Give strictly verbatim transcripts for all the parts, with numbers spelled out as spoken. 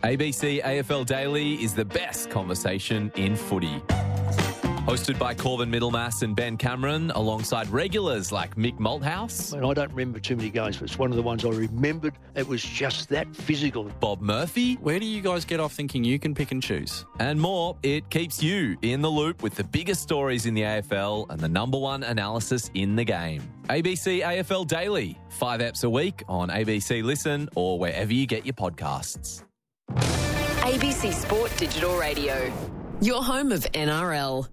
A B C A F L Daily is the best conversation in footy. Hosted by Corvin Middlemass and Ben Cameron, alongside regulars like Mick Malthouse. And I don't remember too many games, but it's one of the ones I remembered. It was just that physical. Bob Murphy. Where do you guys get off thinking you can pick and choose? And more. It keeps you in the loop with the biggest stories in the A F L and the number one analysis in the game. A B C A F L Daily. Five eps a week on A B C Listen or wherever you get your podcasts. A B C Sport Digital Radio. Your home of N R L.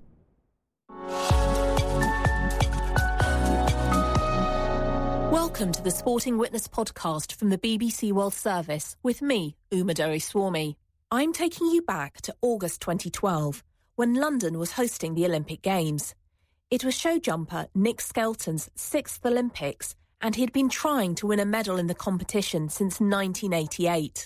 Welcome to the Sporting Witness podcast from the B B C World Service with me, Uma Doriswamy. I'm taking you back to August twenty twelve, when London was hosting the Olympic Games. It was show jumper Nick Skelton's sixth Olympics, and he'd been trying to win a medal in the competition since nineteen eighty-eight.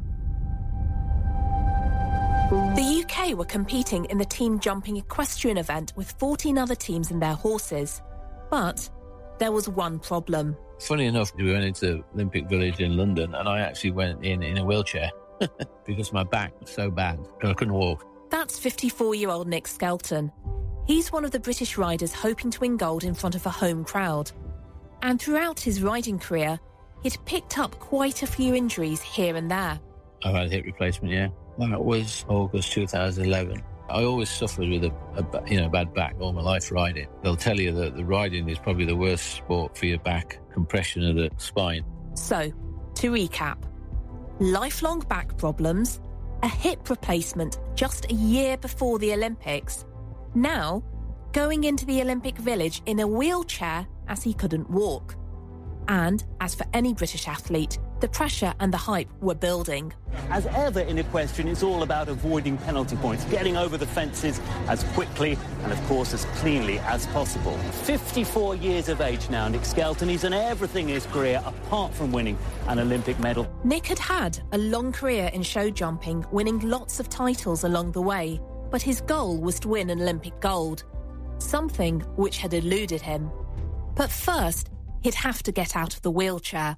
The U K were competing in the team jumping equestrian event with fourteen other teams and their horses. But there was one problem. Funny enough, we went into Olympic Village in London and I actually went in in a wheelchair because my back was so bad I couldn't walk. That's fifty-four-year-old Nick Skelton. He's one of the British riders hoping to win gold in front of a home crowd. And throughout his riding career, he'd picked up quite a few injuries here and there. I've had a hip replacement, yeah. That was August two thousand eleven. I always suffered with a, a you know bad back all my life riding. They'll tell you that the riding is probably the worst sport for your back, compression of the spine. So, to recap, lifelong back problems, a hip replacement just a year before the Olympics, now going into the Olympic Village in a wheelchair as he couldn't walk. And, as for any British athlete, the pressure and the hype were building. As ever in equestrian, it's all about avoiding penalty points, getting over the fences as quickly and, of course, as cleanly as possible. fifty-four years of age now, Nick Skelton. He's done everything in his career apart from winning an Olympic medal. Nick had had a long career in show jumping, winning lots of titles along the way, but his goal was to win an Olympic gold, something which had eluded him. But first, he'd have to get out of the wheelchair.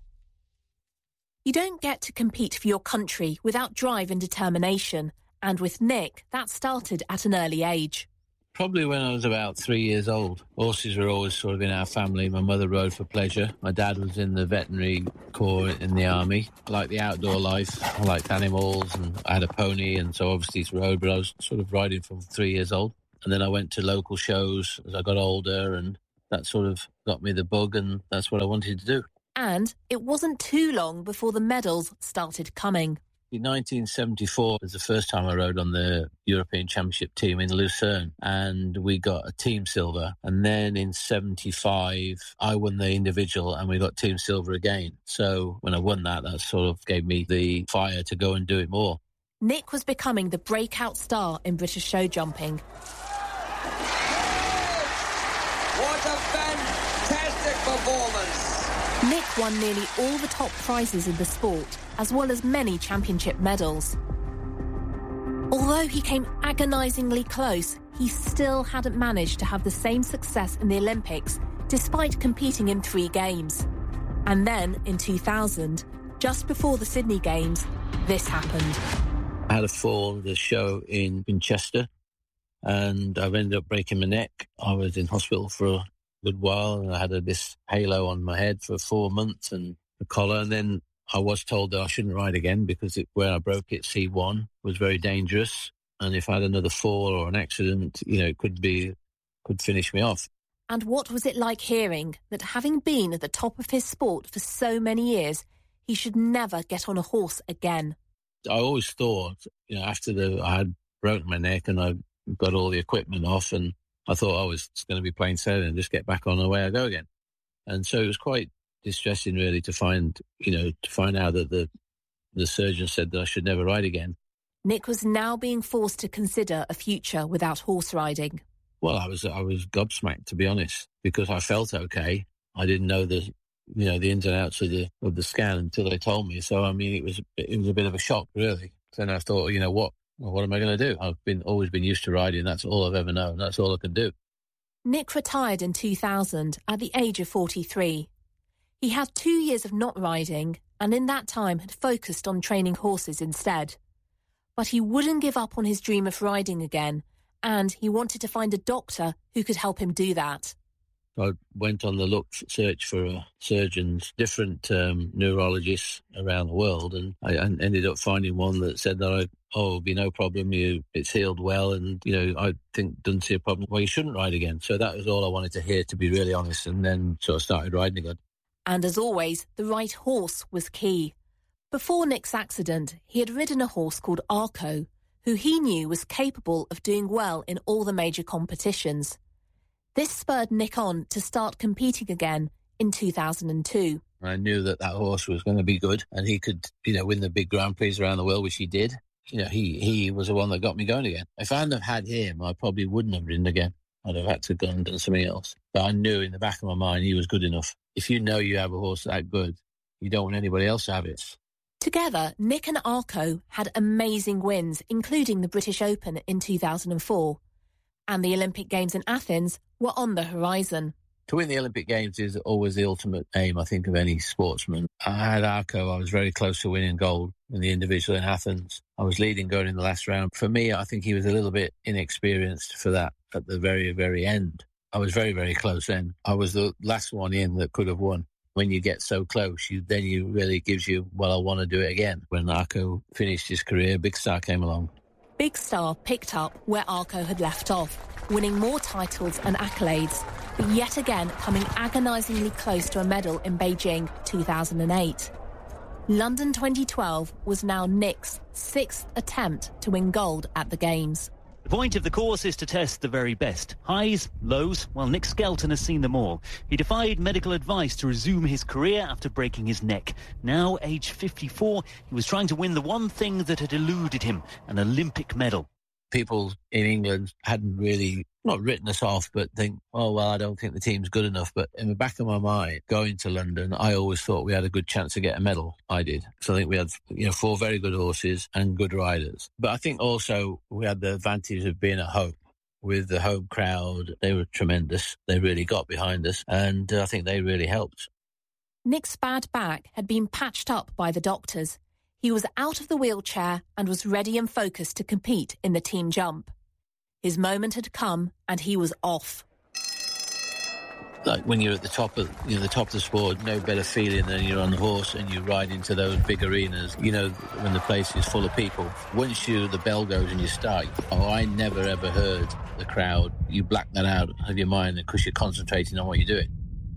You don't get to compete for your country without drive and determination, and with Nick, that started at an early age. Probably when I was about three years old. Horses were always sort of in our family. My mother rode for pleasure. My dad was in the veterinary corps in the army. I liked the outdoor life. I liked animals, and I had a pony, and so obviously it's rode, but I was sort of riding from three years old. And then I went to local shows as I got older, and that sort of got me the bug, and that's what I wanted to do. And it wasn't too long before the medals started coming. In nineteen seventy-four was the first time I rode on the European Championship team in Lucerne, and we got a team silver. And then in seventy-five, I won the individual and we got team silver again. So when I won that, that sort of gave me the fire to go and do it more. Nick was becoming the breakout star in British show jumping. What a fantastic performance! Nick won nearly all the top prizes in the sport, as well as many championship medals. Although he came agonisingly close, he still hadn't managed to have the same success in the Olympics, despite competing in three games. And then, in two thousand, just before the Sydney Games, this happened. I had a fall at a show in Winchester, and I've ended up breaking my neck. I was in hospital for a good while, and I had a, this halo on my head for four months and a collar. And then I was told that I shouldn't ride again because it, where I broke it, C one, was very dangerous. And if I had another fall or an accident, you know, it could be, could finish me off. And what was it like hearing that having been at the top of his sport for so many years, he should never get on a horse again? I always thought, you know, after the I had broken my neck and I got all the equipment off, and I thought I was going to be plain sailing and just get back on the way I go again. And so it was quite distressing, really, to find, you know, to find out that the the surgeon said that I should never ride again. Nick was now being forced to consider a future without horse riding. Well, I was I was gobsmacked, to be honest, because I felt okay. I didn't know the you know the ins and outs of the of the scan until they told me. So I mean, it was it was a bit of a shock, really. Then I thought, you know what. Well, what am I going to do? I've been always been used to riding. That's all I've ever known. That's all I can do. Nick retired in two thousand at the age of forty-three. He had two years of not riding, and in that time had focused on training horses instead. But he wouldn't give up on his dream of riding again, and he wanted to find a doctor who could help him do that. I went on the look search for uh, surgeons, different um, neurologists around the world, and I ended up finding one that said that I, oh, it'll be no problem, you, it's healed well, and, you know, I think doesn't see a problem. Well, you shouldn't ride again. So that was all I wanted to hear, to be really honest, and then sort of started riding again. And as always, the right horse was key. Before Nick's accident, he had ridden a horse called Arco, who he knew was capable of doing well in all the major competitions. This spurred Nick on to start competing again in two thousand two. I knew that that horse was going to be good and he could, you know, win the big Grand Prix around the world, which he did. You know, he, he was the one that got me going again. If I hadn't have had him, I probably wouldn't have ridden again. I'd have had to go and done something else. But I knew in the back of my mind he was good enough. If you know you have a horse that good, you don't want anybody else to have it. Together, Nick and Arco had amazing wins, including the British Open in two thousand four. And the Olympic Games in Athens were on the horizon. To win the Olympic Games is always the ultimate aim, I think, of any sportsman. I had Arco. I was very close to winning gold in the individual in Athens. I was leading going in the last round. For me, I think he was a little bit inexperienced for that at the very, very end. I was very, very close then. I was the last one in that could have won. When you get so close, you then you really gives you, well, I want to do it again. When Arco finished his career, Big Star came along. Big Star picked up where Arco had left off, winning more titles and accolades, but yet again coming agonisingly close to a medal in Beijing two thousand eight. London twenty twelve was now Nick's sixth attempt to win gold at the Games. The point of the course is to test the very best. Highs, lows, well, Nick Skelton has seen them all. He defied medical advice to resume his career after breaking his neck. Now, age fifty-four, he was trying to win the one thing that had eluded him, an Olympic medal. People in England hadn't really, not written us off, but think, oh, well, I don't think the team's good enough. But in the back of my mind, going to London, I always thought we had a good chance to get a medal. I did. So I think we had, you know, four very good horses and good riders. But I think also we had the advantage of being at home. With the home crowd, they were tremendous. They really got behind us, and uh, I think they really helped. Nick's bad back had been patched up by the doctors. He was out of the wheelchair and was ready and focused to compete in the team jump. His moment had come and he was off. Like when you're at the top of, you know, the top of the sport, no better feeling than you're on the horse and you ride into those big arenas, you know, when the place is full of people. Once you, the bell goes and you start, oh, I never ever heard the crowd. You black that out of your mind because you're concentrating on what you're doing.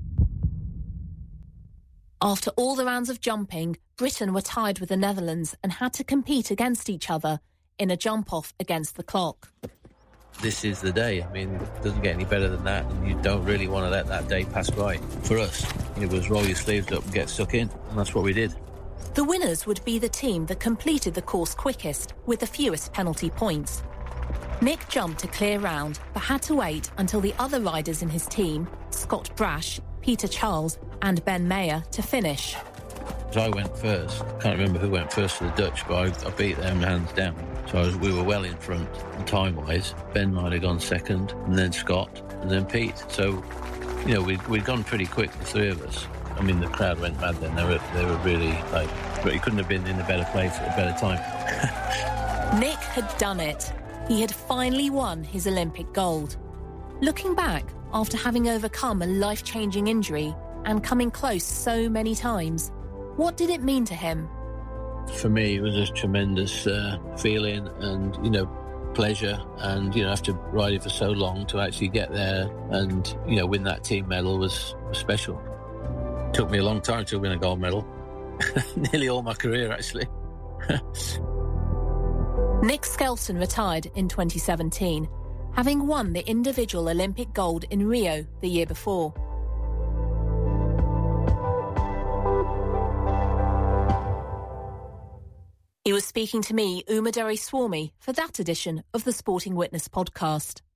After all the rounds of jumping, Britain were tied with the Netherlands and had to compete against each other in a jump-off against the clock. This is the day. I mean, it doesn't get any better than that, and you don't really want to let that day pass by. For us, it was roll your sleeves up and get stuck in, and that's what we did. The winners would be the team that completed the course quickest with the fewest penalty points. Nick jumped a clear round, but had to wait until the other riders in his team, Scott Brash, Peter Charles and Ben Mayer, to finish. So I went first. Can't remember who went first for the Dutch, but I, I beat them hands down. So I was, we were well in front time-wise. Ben might have gone second, and then Scott, and then Pete. So, you know, we'd, we'd gone pretty quick, the three of us. I mean, the crowd went mad then. They were, they were really, like, but he couldn't have been in a better place at a better time. Nick had done it. He had finally won his Olympic gold. Looking back, after having overcome a life-changing injury and coming close so many times, what did it mean to him? For me, it was a tremendous uh, feeling and, you know, pleasure. And, you know, after riding for so long, to actually get there and, you know, win that team medal was, was special. It took me a long time to win a gold medal. Nearly all my career, actually. Nick Skelton retired in twenty seventeen, having won the individual Olympic gold in Rio the year before. He was speaking to me, Uma Derry Swamy, for that edition of the Sporting Witness podcast.